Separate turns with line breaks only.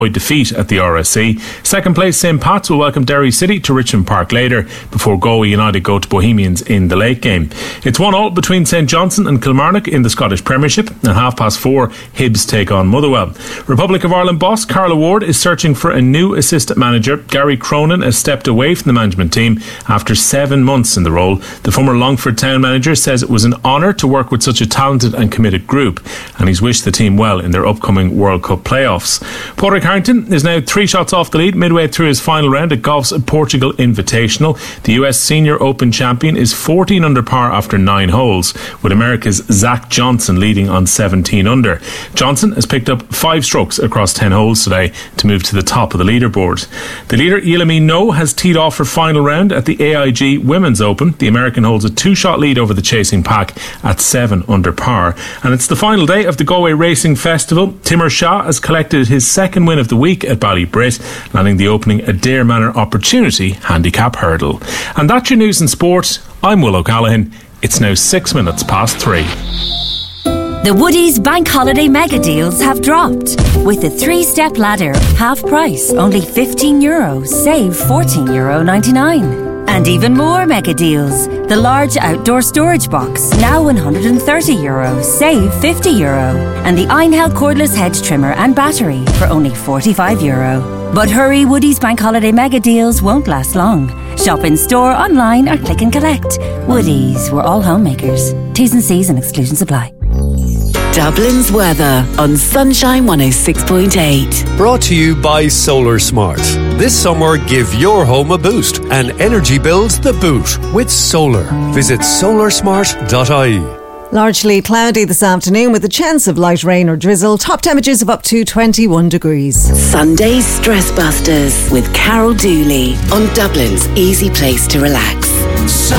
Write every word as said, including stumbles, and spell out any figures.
defeat at the R S C. Second place Saint Pat's will welcome Derry City to Richmond Park later before Galway United go to Bohemians in the late game. It's one all between St Johnstone and Kilmarnock in the Scottish Premiership. At half past four, Hibs take on Motherwell. Republic of Ireland boss Carla Ward is searching for a new assistant manager. Gary Cronin has stepped away from the management team after seven months in the role. The former Longford town manager says it was an honour to work with such a talented and committed group, and he's wished the team well in their upcoming World Cup playoffs. Padraig Harrington is now three shots off the lead midway through his final round at golf's Portugal Invitational. The U S Senior Open champion is fourteen under par after nine holes, with America's Zach Johnson leading on seventeen under. Johnson has picked up five strokes across ten holes today to move to the top of the leaderboard. The leader, Yealimi No, has teed off her final round at the A I G Women's Open. The American holds a two-shot lead over the chasing pack at seven under par. And it's the final day of the Galway Racing Festival. Timur Shah has collected his second win of the week at Ballybrit, landing the opening Adair Manor Opportunity handicap hurdle. And that's your news and sport. I'm Will O'Callaghan. It's now six minutes past three.
The Woodies Bank Holiday Mega Deals have dropped. With a three-step ladder, half price, only fifteen euro, save fourteen euro ninety-nine. And even more mega deals. The large outdoor storage box, now one hundred thirty euro, save fifty euro. And the Einhell cordless hedge trimmer and battery for only forty-five euro. But hurry, Woodies Bank Holiday Mega Deals won't last long. Shop in store, online or click and collect. Woodies, we're all homemakers. T's and C's and exclusions apply.
Dublin's weather on Sunshine one oh six point eight.
Brought to you by Solar Smart. This summer, give your home a boost and energy bills the boot with solar. Visit solar smart dot I E.
Largely cloudy this afternoon with a chance of light rain or drizzle. Top temperatures of up to twenty-one degrees.
Sunday Stress Busters with Carol Dooley on Dublin's easy place to relax.